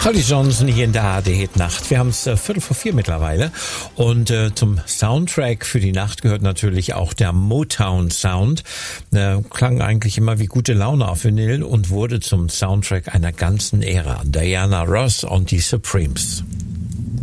Holly Johnson hier in der ARD-Hit-Nacht. Wir haben es 3:45 mittlerweile und zum Soundtrack für die Nacht gehört natürlich auch der Motown-Sound. Klang eigentlich immer wie gute Laune auf Vinyl und wurde zum Soundtrack einer ganzen Ära. Diana Ross und die Supremes.